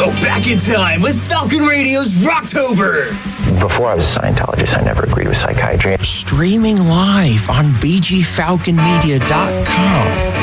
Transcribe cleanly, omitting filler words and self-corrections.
Go back in time with Falcon Radio's Rocktober. Before I was a Scientologist, I never agreed with psychiatry. Streaming live on bgfalconmedia.com.